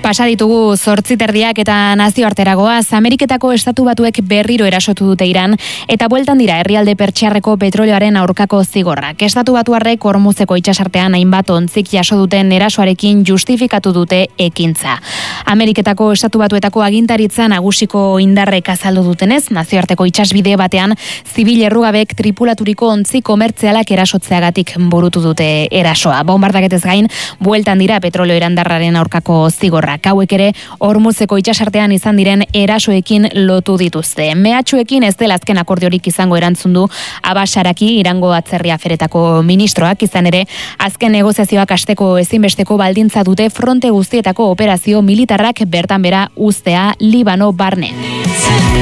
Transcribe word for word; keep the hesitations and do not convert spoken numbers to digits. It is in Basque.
Pasa ditugu zortzi terdiak eta nazioarteragoaz, Ameriketako estatu batuek berriro erasotu dute Iran eta bueltan dira herrialde pertsiarreko petrolioaren aurkako zigorrak. Estatu batuarrek Hormuzeko itsasartean hainbat ontzik jaso duten erasoarekin justifikatu dute ekintza. Ameriketako estatu batuetako agintaritza nagusiko indarrek azaldu dutenez, nazioarteko itsasbide batean zibil errugabek tripulaturiko ontzi komertzialak erasotzeagatik burutu dute erasoa. Bombardaketez gain, bueltan dira petrolio irandarraren aurkako zigorrak. Hauek ere Hormuzeko itsasartean izan diren erasoekin lotu dituzte. Mehatxuekin ez dela azken akordiorik izango erantzun du Abbas Araki, Irango atzerri aferetako ministroak, izan ere azken negoziazioak hasteko ezinbesteko baldintza dute fronte guztietako operazio militarrak bertan bera uztea Libano barne.